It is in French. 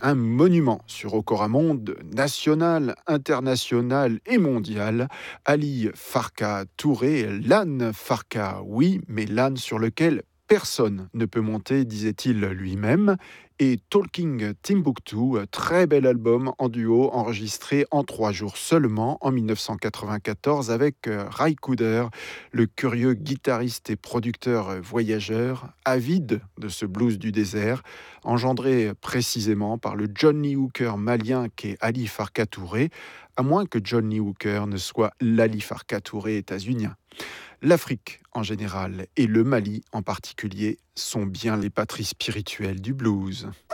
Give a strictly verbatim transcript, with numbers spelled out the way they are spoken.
un monument sur Okoramonde, national, international et mondial. Ali Farka Touré, l'âne Farka, oui, mais l'âne sur lequel personne ne peut monter, disait-il lui-même. Et Talking Timbuktu, très bel album en duo enregistré en trois jours seulement en mille neuf cent quatre-vingt-quatorze avec euh, Ray Cooder, le curieux guitariste et producteur voyageur, avide de ce blues du désert, engendré précisément par le Johnny Hooker malien qu'est Ali Farka Touré, à moins que Johnny Hooker ne soit l'Ali Farka Touré états-unien. L'Afrique en général et le Mali en particulier sont bien les patries spirituelles du blues.